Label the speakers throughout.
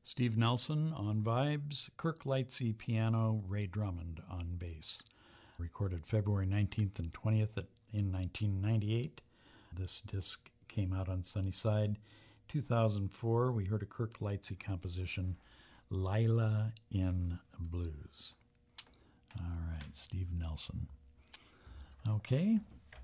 Speaker 1: Steve Nelson on vibes, Kirk Lightsey piano, Ray Drummond on bass. Recorded February 19th and 20th in 1998. This disc came out on Sunnyside. 2004, we heard a Kirk Lightsey composition, Lila in Blues. All right, Steve Nelson. Okay.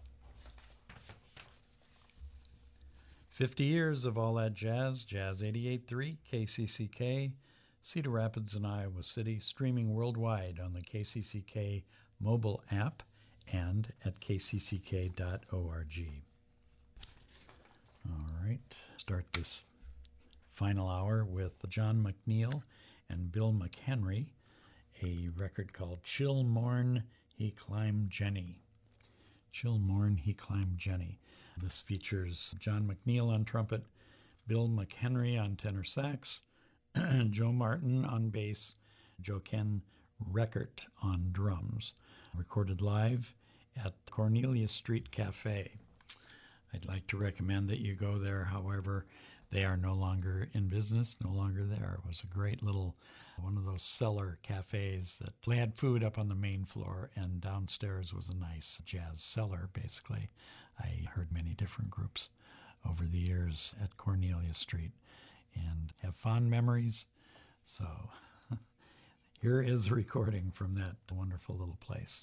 Speaker 1: 50 years of all that jazz, Jazz 88.3, KCCK, Cedar Rapids and Iowa City, streaming worldwide on the KCCK mobile app and at kcck.org. All right, start this final hour with John McNeil and Bill McHenry, a record called Chill Morn, He Climbed Jenny. Chill Morn, He Climbed Jenny. This features John McNeil on trumpet, Bill McHenry on tenor sax, Joe Martin on bass, Jochen Reckert on drums. Recorded live at Cornelia Street Cafe. I'd like to recommend that you go there. However, they are no longer in business, no longer there. It was a great little, one of those cellar cafes that they had food up on the main floor, and downstairs was a nice jazz cellar, basically. I heard many different groups over the years at Cornelia Street and have fond memories. So here is a recording from that wonderful little place.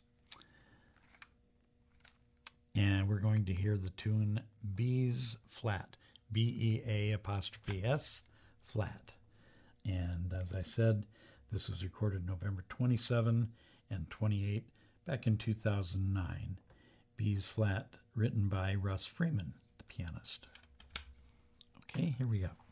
Speaker 1: And we're going to hear the tune Bees Flat, B-E-A''S, Flat. And as I said, this was recorded November 27 and 28 back in 2009. Bees Flat, written by Russ Freeman, the pianist. Okay, here we go.